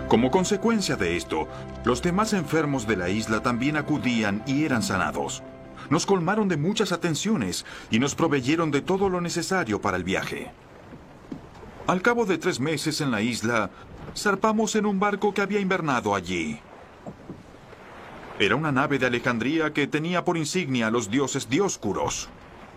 Como consecuencia de esto, los demás enfermos de la isla también acudían y eran sanados. Nos colmaron de muchas atenciones y nos proveyeron de todo lo necesario para el viaje. Al cabo de 3 meses en la isla, zarpamos en un barco que había invernado allí. Era una nave de Alejandría que tenía por insignia a los dioses Dioscuros.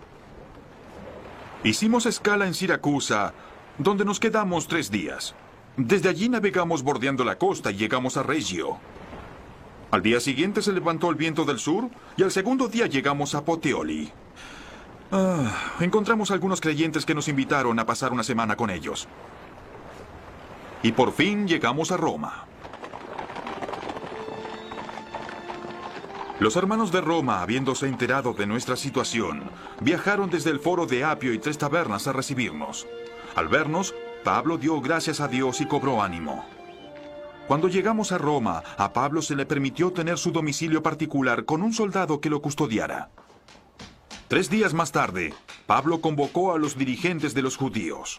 Hicimos escala en Siracusa, donde nos quedamos 3 días. Desde allí navegamos bordeando la costa y llegamos a Regio. Al día siguiente se levantó el viento del sur y al segundo día llegamos a Puteoli. Encontramos algunos creyentes que nos invitaron a pasar una semana con ellos. Y por fin llegamos a Roma. Los hermanos de Roma, habiéndose enterado de nuestra situación, viajaron desde el foro de Apio y 3 tabernas a recibirnos. Al vernos, Pablo dio gracias a Dios y cobró ánimo. Cuando llegamos a Roma, a Pablo se le permitió tener su domicilio particular con un soldado que lo custodiara. 3 días más tarde, Pablo convocó a los dirigentes de los judíos.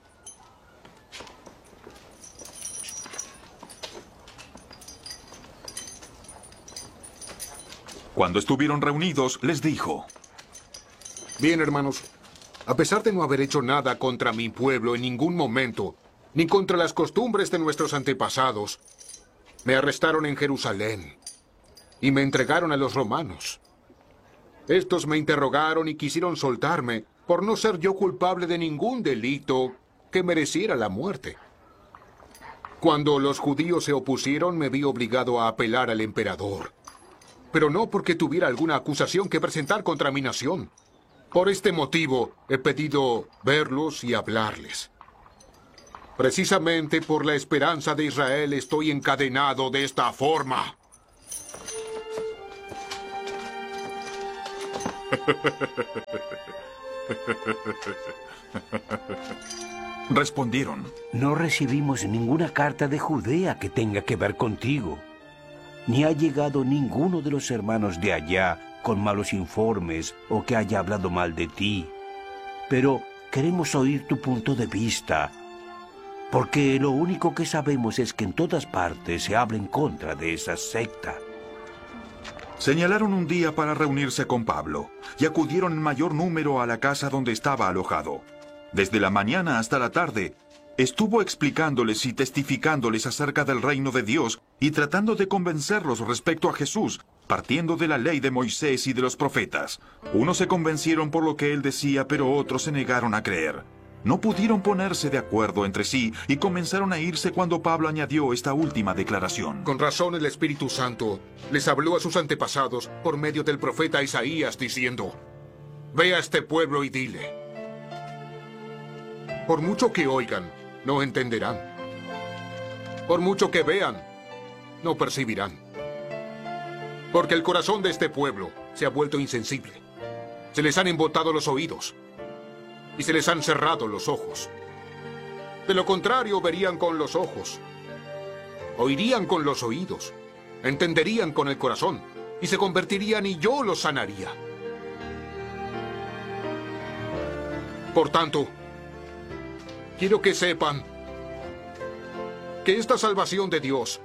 Cuando estuvieron reunidos, les dijo: Bien, hermanos, a pesar de no haber hecho nada contra mi pueblo en ningún momento, ni contra las costumbres de nuestros antepasados, me arrestaron en Jerusalén y me entregaron a los romanos. Estos me interrogaron y quisieron soltarme por no ser yo culpable de ningún delito que mereciera la muerte. Cuando los judíos se opusieron, me vi obligado a apelar al emperador, pero no porque tuviera alguna acusación que presentar contra mi nación. Por este motivo he pedido verlos y hablarles. Precisamente por la esperanza de Israel estoy encadenado de esta forma. Respondieron: No recibimos ninguna carta de Judea que tenga que ver contigo, ni ha llegado ninguno de los hermanos de allá con malos informes o que haya hablado mal de ti. Pero queremos oír tu punto de vista, porque lo único que sabemos es que en todas partes se habla en contra de esa secta. Señalaron un día para reunirse con Pablo y acudieron en mayor número a la casa donde estaba alojado. Desde la mañana hasta la tarde, estuvo explicándoles y testificándoles acerca del reino de Dios y tratando de convencerlos respecto a Jesús, partiendo de la ley de Moisés y de los profetas. Unos se convencieron por lo que él decía, pero otros se negaron a creer. No pudieron ponerse de acuerdo entre sí y comenzaron a irse cuando Pablo añadió esta última declaración. Con razón el Espíritu Santo les habló a sus antepasados por medio del profeta Isaías diciendo: Ve a este pueblo y dile. Por mucho que oigan, no entenderán. Por mucho que vean, no percibirán. Porque el corazón de este pueblo se ha vuelto insensible. Se les han embotado los oídos y se les han cerrado los ojos. De lo contrario, verían con los ojos, oirían con los oídos, entenderían con el corazón y se convertirían y yo los sanaría. Por tanto, quiero que sepan que esta salvación de Dios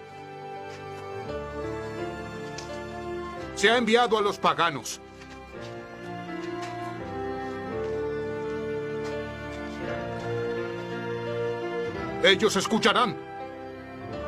se ha enviado a los paganos. Ellos escucharán